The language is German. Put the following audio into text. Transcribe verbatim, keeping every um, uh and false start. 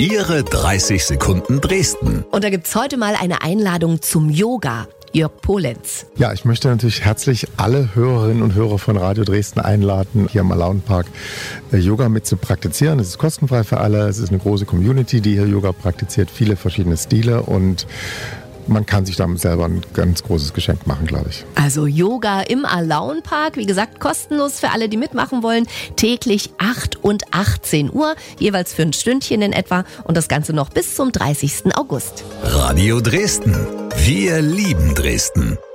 Ihre dreißig Sekunden Dresden. Und da gibt's heute mal eine Einladung zum Yoga. Jörg Polenz. Ja, ich möchte natürlich herzlich alle Hörerinnen und Hörer von Radio Dresden einladen, hier im Alaunpark äh, Yoga mit zu praktizieren. Es ist kostenfrei für alle. Es ist eine große Community, die hier Yoga praktiziert, viele verschiedene Stile, und man kann sich damit selber ein ganz großes Geschenk machen, glaube ich. Also Yoga im Alaunpark, wie gesagt, kostenlos für alle, die mitmachen wollen. Täglich acht und achtzehn Uhr, jeweils für ein Stündchen in etwa, und das Ganze noch bis zum dreißigsten August. Radio Dresden. Wir lieben Dresden.